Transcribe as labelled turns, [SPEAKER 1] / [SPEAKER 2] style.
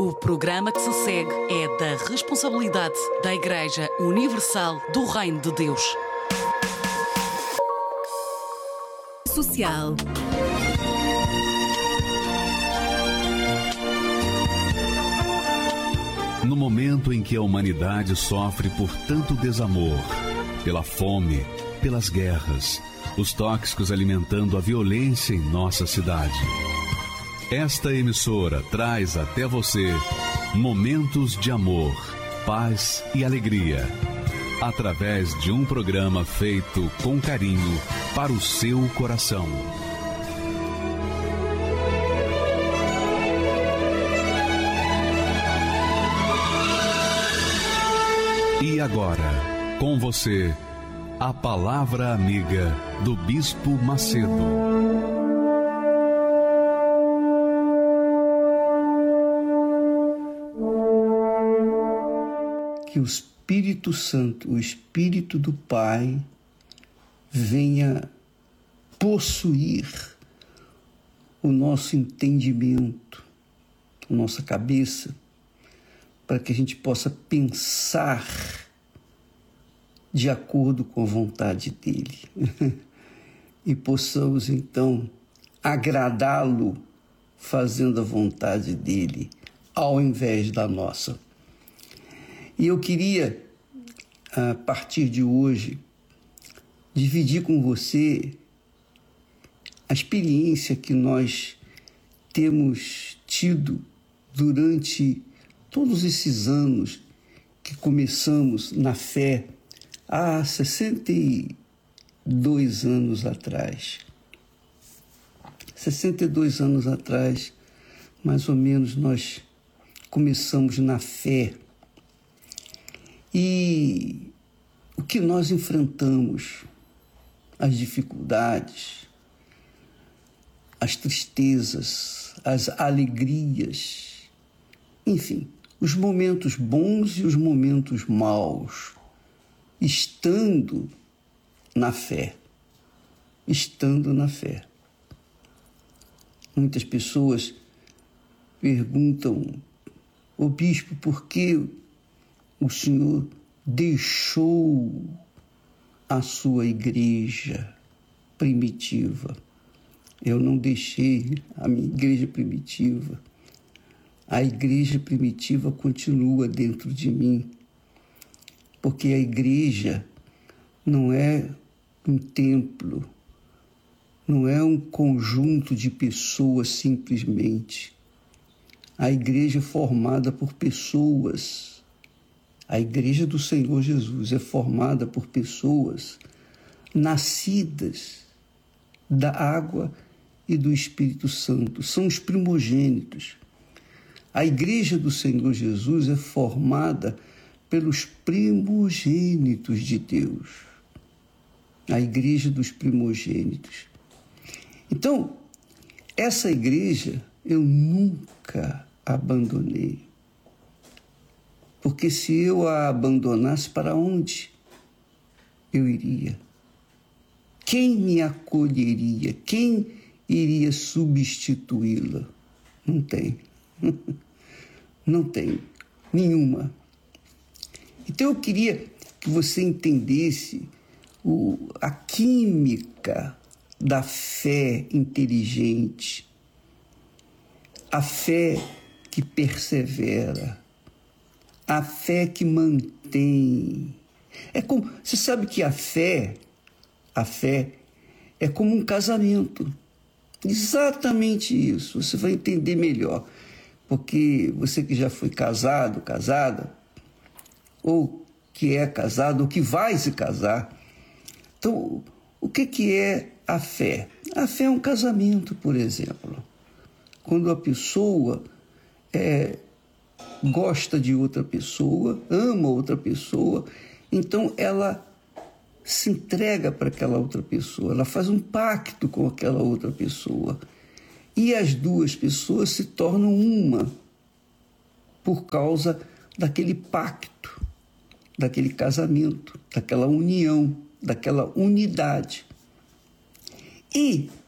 [SPEAKER 1] O programa que se segue é da responsabilidade da Igreja Universal do Reino de Deus. Social.
[SPEAKER 2] No momento em que a humanidade sofre por tanto desamor, pela fome, pelas guerras, os tóxicos alimentando a violência em nossa cidade. Esta emissora traz até você momentos de amor, paz e alegria, através de um programa feito com carinho para o seu coração. E agora, com você, a Palavra Amiga do Bispo Macedo.
[SPEAKER 3] Que o Espírito Santo, o Espírito do Pai, venha possuir o nosso entendimento, a nossa cabeça, para que a gente possa pensar de acordo com a vontade dele e possamos então agradá-lo fazendo a vontade dele ao invés da nossa. E eu queria, a partir de hoje, dividir com você a experiência que nós temos tido durante todos esses anos que começamos na fé há 62 anos atrás. 62 anos atrás, mais ou menos, nós começamos na fé. E o que nós enfrentamos, as dificuldades, as tristezas, as alegrias, enfim, os momentos bons e os momentos maus, estando na fé. Muitas pessoas perguntam, ô bispo, por que o Senhor deixou a sua igreja primitiva? Eu não deixei a minha igreja primitiva. A igreja primitiva continua dentro de mim, porque a igreja não é um templo, não é um conjunto de pessoas simplesmente. A igreja é formada por pessoas. A igreja do Senhor Jesus é formada por pessoas nascidas da água e do Espírito Santo. São os primogênitos. A igreja do Senhor Jesus é formada pelos primogênitos de Deus. A igreja dos primogênitos. Então, essa igreja eu nunca abandonei. Porque se eu a abandonasse, para onde eu iria? Quem me acolheria? Quem iria substituí-la? Não tem. Não tem nenhuma. Então eu queria que você entendesse a química da fé inteligente, a fé que persevera, a fé que mantém. Você sabe que a fé é como um casamento. Exatamente isso. Você vai entender melhor. Porque você que já foi casado, casada, ou que é casado, ou que vai se casar. Então, o que é a fé? A fé é um casamento, por exemplo. Quando a pessoa gosta de outra pessoa, ama outra pessoa, então ela se entrega para aquela outra pessoa, ela faz um pacto com aquela outra pessoa. E as duas pessoas se tornam uma por causa daquele pacto, daquele casamento, daquela união, daquela unidade. E